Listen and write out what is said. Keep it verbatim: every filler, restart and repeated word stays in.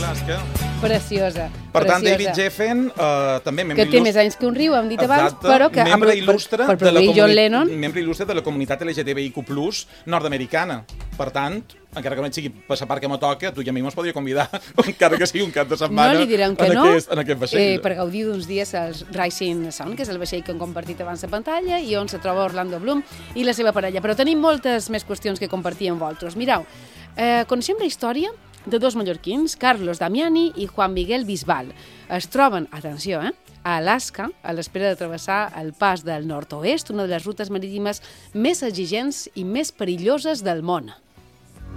és que... Preciosa. Per tant, preciosa. David Geffen, uh, també membre que té il·lustre... més anys que un riu, hem dit abans, Exacte. però que... Membre per, il·lustre, per, per de la produir John comuni... Lennon. membre il·lustre de la comunitat L G T B I Q plus nord-americana. Per tant, encara que no sigui passar part que me toca, tu i a mi mos podria convidar, encara que sigui un cap de setmana, no li direm que en, no, aquest, en aquest vaixell. Eh, per gaudir d'uns dies al Rising Sun, que és el vaixell que hem compartit abans a pantalla i on se troba Orlando Bloom i la seva parella. Però tenim moltes més qüestions que compartir amb vosaltres. Mireu, eh, coneixem la història de dos mallorquins, Carlos Damiani i Juan Miguel Bisbal. Es troben, atenció, eh, a Alaska, a l'espera de travessar el pas del nord-oest, una de les rutes marítimes més exigents i més perilloses del món.